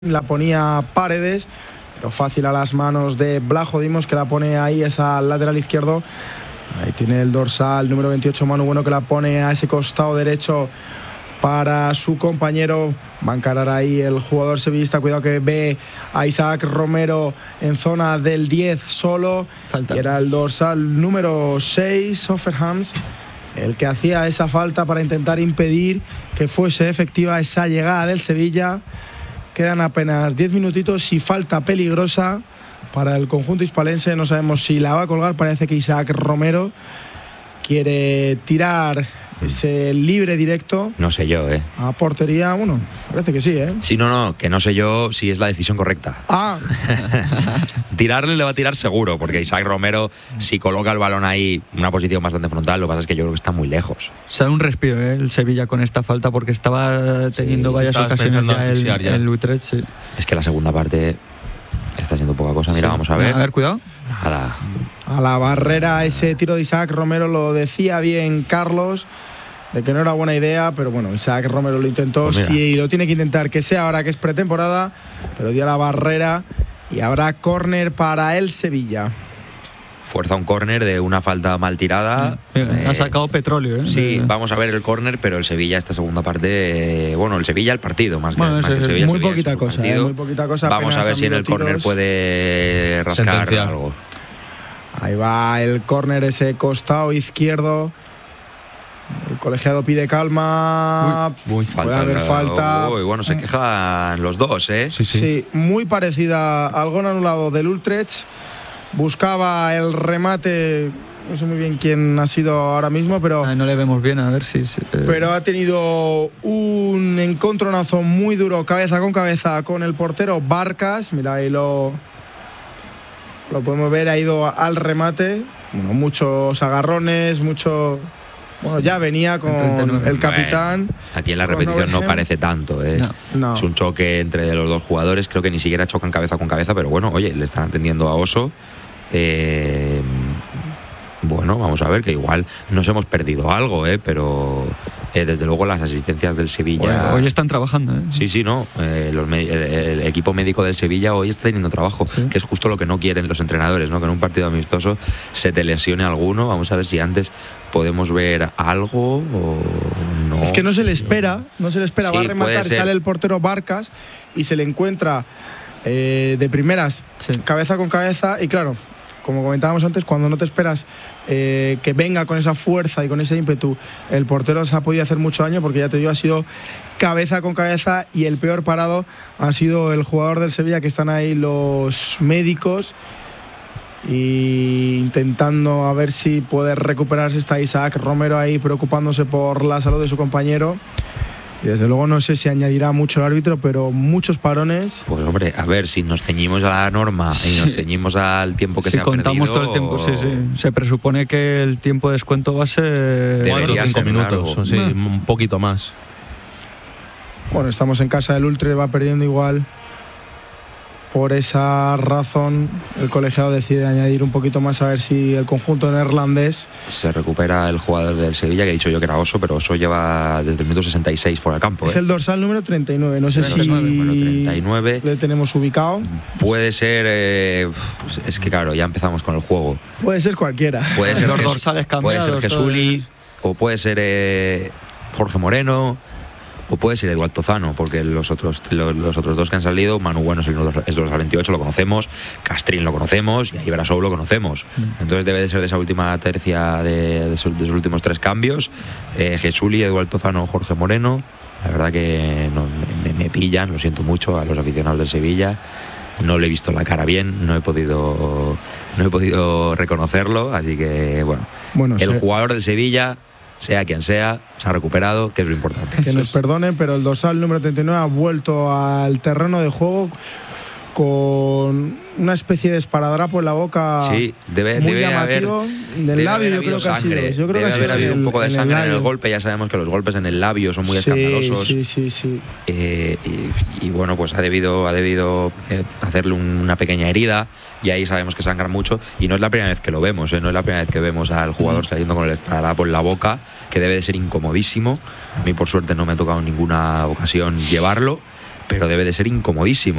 La ponía Paredes, pero fácil a las manos de Blajo Dimos, que la pone ahí esa lateral izquierdo. Ahí tiene el dorsal número 28 Manu Bueno, que la pone a ese costado derecho para su compañero. Va a encarar ahí el jugador sevillista. Cuidado que ve a Isaac Romero en zona del 10 solo. Falta. Y era el dorsal número 6, Offerhams, el que hacía esa falta para intentar impedir que fuese efectiva esa llegada del Sevilla. Quedan apenas 10 minutitos y falta peligrosa para el conjunto hispalense. No sabemos si la va a colgar. Parece que Isaac Romero quiere tirar ese libre directo. No sé yo, a portería. Bueno, parece que sí, Sí, no, que no sé yo si es la decisión correcta. Tirarle le va a tirar seguro, porque Isaac Romero, si coloca el balón ahí en una posición bastante frontal, lo que pasa es que yo creo que está muy lejos. Se da un respiro el Sevilla con esta falta, porque estaba teniendo varias ocasiones ya el Utrecht. Sí. Es que la segunda parte está siendo poca cosa. Mira, vamos a ver. A ver, cuidado. A la barrera ese tiro de Isaac Romero. Lo decía bien Carlos, de que no era buena idea, pero bueno, Isaac Romero lo intentó. Pues sí, lo tiene que intentar, que sea ahora que es pretemporada, pero dio la barrera y habrá córner para el Sevilla. Fuerza un córner de una falta mal tirada. Ha sacado petróleo, Sí, vamos a ver el córner, pero el Sevilla esta segunda parte, el Sevilla el partido, más que el Sevilla. Muy poquita cosa, muy poquita cosa. Vamos a ver si en el córner puede rascar algo. Ahí va el córner, ese costado izquierdo. El colegiado pide calma. Puede haber falta. Bueno, se quejan los dos, Sí, muy parecida al gol anulado del Utrecht. Buscaba el remate, no sé muy bien quién ha sido ahora mismo, pero no le vemos bien, a ver si pero ha tenido un encontronazo muy duro, cabeza con el portero Barcas. Mira, ahí lo podemos ver, ha ido al remate. Bueno, muchos agarrones, ya venía con el capitán. Aquí en la repetición no parece tanto, No. Es un choque entre los dos jugadores. Creo que ni siquiera chocan cabeza con cabeza, pero bueno, oye, le están atendiendo a Oso. Vamos a ver, que igual nos hemos perdido algo, pero desde luego las asistencias del Sevilla hoy están trabajando, Sí, no, el equipo médico del Sevilla hoy está teniendo trabajo, que es justo lo que no quieren los entrenadores, ¿no? Que en un partido amistoso se te lesione alguno. Vamos a ver si antes podemos ver algo o no. Es que no se le espera, va a rematar, sale el portero Barcas y se le encuentra de primeras, cabeza con cabeza, y claro, como comentábamos antes, cuando no te esperas que venga con esa fuerza y con ese ímpetu, el portero se ha podido hacer mucho daño, porque ya te digo, ha sido cabeza con cabeza, y el peor parado ha sido el jugador del Sevilla, que están ahí los médicos y intentando a ver si puede recuperarse. Está Isaac Romero ahí preocupándose por la salud de su compañero. Y desde luego no sé si añadirá mucho el árbitro, pero muchos parones. Pues hombre, a ver, si nos ceñimos a la norma y nos ceñimos al tiempo que se ha perdido. Si contamos todo el tiempo, se presupone que el tiempo de descuento va a ser 4 o 5 minutos, un poquito más. Bueno, estamos en casa del Ultra, va perdiendo igual. Por esa razón, el colegiado decide añadir un poquito más, a ver si el conjunto neerlandés. Se recupera el jugador del Sevilla, que he dicho yo que era Oso, pero Oso lleva desde el minuto 66 fuera de campo. Es el dorsal número 39, no sé si 39. Le tenemos ubicado. Puede ser, es que claro, ya empezamos con el juego. Puede ser cualquiera. Puede ser los dorsales cambiados. Puede ser Jesuli, o puede ser Jorge Moreno, o puede ser Eduardo Tozano, porque los otros dos que han salido, Manu Bueno es dorsal 28, lo conocemos, Castrín lo conocemos, y ahí Brasou lo conocemos. Entonces debe de ser de esa última tercia de sus últimos 3 cambios. Jesuli, Eduardo Tozano, Jorge Moreno. La verdad que me pillan, lo siento mucho a los aficionados del Sevilla. No le he visto la cara bien, no he podido reconocerlo, así que bueno, el jugador del Sevilla, sea quien sea, se ha recuperado, que es lo importante. Que nos perdonen, pero el dorsal número 39 ha vuelto al terreno de juego con una especie de esparadrapo en la boca. Sí, debe haber del labio, yo creo que sangre. Ha sido. Yo creo debe que haber habido un poco de sangre en el golpe. Ya sabemos que los golpes en el labio son muy escandalosos. Sí. Y bueno, pues ha debido hacerle una pequeña herida, y ahí sabemos que sangra mucho, y no es la primera vez que lo vemos, no es la primera vez que vemos al jugador saliendo con el esparadrapo en la boca, que debe de ser incomodísimo. A mí por suerte no me ha tocado en ninguna ocasión llevarlo, pero debe de ser incomodísimo.